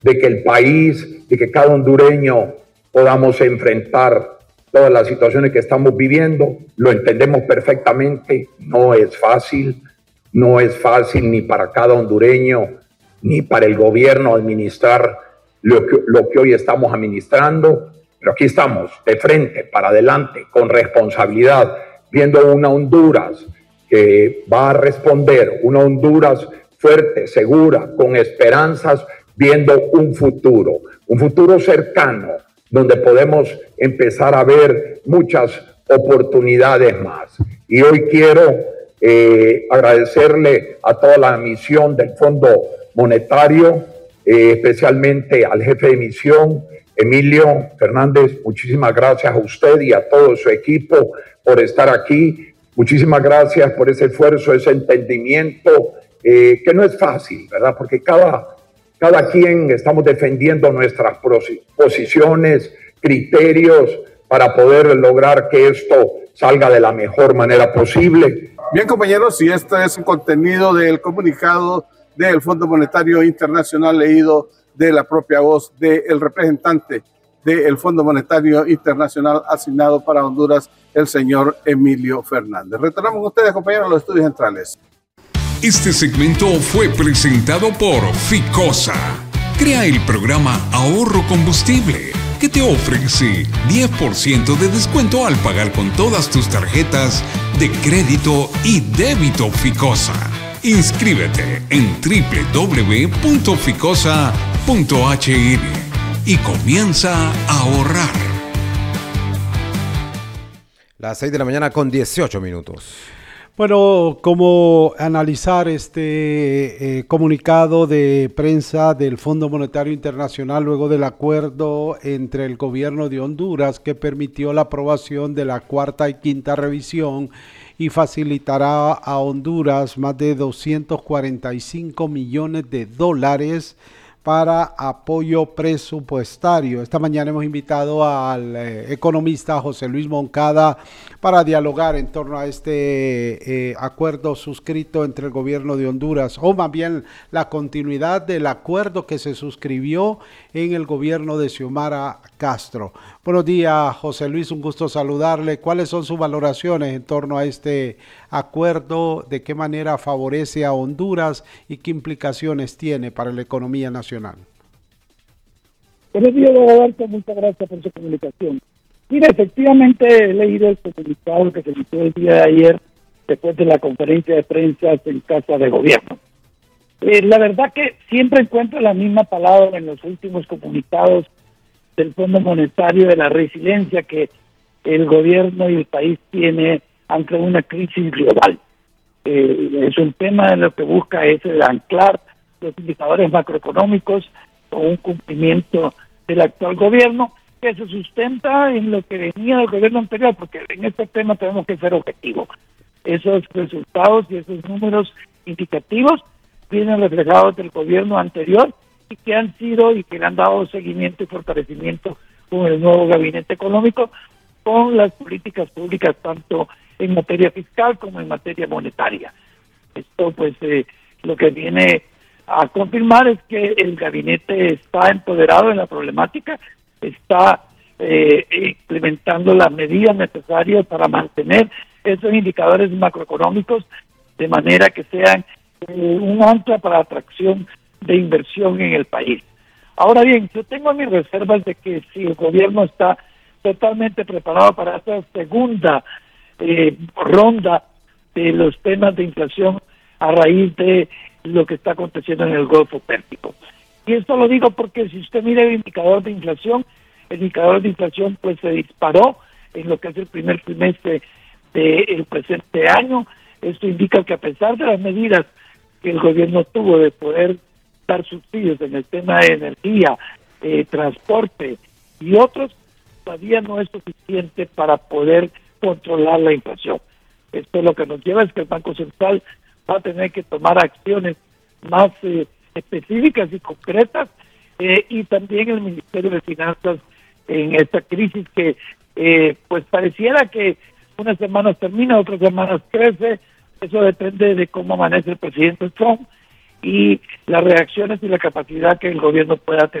de que el país, de que cada hondureño podamos enfrentar todas las situaciones que estamos viviendo. Lo entendemos perfectamente, no es fácil ni para cada hondureño, ni para el gobierno administrar lo que hoy estamos administrando, pero aquí estamos, de frente, para adelante, con responsabilidad, viendo una Honduras que va a responder, una Honduras fuerte, segura, con esperanzas, viendo un futuro cercano, donde podemos empezar a ver muchas oportunidades más. Y hoy quiero agradecerle a toda la misión del Fondo Monetario, especialmente al jefe de misión, Emilio Fernández. Muchísimas gracias a usted y a todo su equipo por estar aquí. Muchísimas gracias por ese esfuerzo, ese entendimiento, que no es fácil, ¿verdad? Porque cada quien estamos defendiendo nuestras posiciones, criterios, para poder lograr que esto salga de la mejor manera posible. Bien, compañeros, y este es el contenido del comunicado del Fondo Monetario Internacional, leído de la propia voz del representante del Fondo Monetario Internacional asignado para Honduras, el señor Emilio Fernández. Retornamos con ustedes, compañeros, a los estudios centrales. Este segmento fue presentado por Ficosa. Crea el programa Ahorro Combustible, que te ofrece 10% de descuento al pagar con todas tus tarjetas de crédito y débito Ficosa. Inscríbete en www.ficosa.hr y comienza a ahorrar. Las 6 de la mañana con 18 minutos. Bueno, ¿cómo analizar este comunicado de prensa del Fondo Monetario Internacional luego del acuerdo entre el gobierno de Honduras que permitió la aprobación de la cuarta y quinta revisión y facilitará a Honduras más de 245 millones de dólares para apoyo presupuestario? Esta mañana hemos invitado al economista José Luis Moncada para dialogar en torno a este acuerdo suscrito entre el gobierno de Honduras, o más bien la continuidad del acuerdo que se suscribió en el gobierno de Xiomara Castro. Buenos días, José Luis, un gusto saludarle. ¿Cuáles son sus valoraciones en torno a este acuerdo? ¿De qué manera favorece a Honduras y qué implicaciones tiene para la economía nacional? Buenos días, Roberto. Muchas gracias por su comunicación. Mira, efectivamente he leído el comunicado que se emitió el día de ayer después de la conferencia de prensa en Casa de Gobierno. La verdad que siempre encuentro la misma palabra en los últimos comunicados del Fondo Monetario, de la resiliencia que el gobierno y el país tiene ante una crisis global. Es un tema en lo que busca es el anclar los indicadores macroeconómicos con un cumplimiento del actual gobierno que se sustenta en lo que venía del gobierno anterior, porque en este tema tenemos que ser objetivos. Esos resultados y esos números indicativos vienen reflejados del gobierno anterior y que han sido y que le han dado seguimiento y fortalecimiento con el nuevo gabinete económico, con las políticas públicas tanto en materia fiscal como en materia monetaria. Esto pues lo que viene a confirmar es que el gabinete está empoderado en la problemática, está implementando las medidas necesarias para mantener esos indicadores macroeconómicos de manera que sean un ancla para atracción de inversión en el país. Ahora bien, yo tengo mis reservas de que si el gobierno está totalmente preparado para esta segunda ronda de los temas de inflación a raíz de lo que está aconteciendo en el Golfo Pérsico. Y esto lo digo porque si usted mira el indicador de inflación pues se disparó en lo que es el primer trimestre del presente año. Esto indica que a pesar de las medidas que el gobierno tuvo de poder dar subsidios en el tema de energía, transporte y otros, todavía no es suficiente para poder controlar la inflación. Esto lo que nos lleva es que el Banco Central va a tener que tomar acciones más específicas y concretas, y también el Ministerio de Finanzas en esta crisis que pues pareciera que unas semanas termina, otras semanas crece. Eso depende de cómo amanece el presidente Trump y las reacciones y la capacidad que el gobierno pueda tener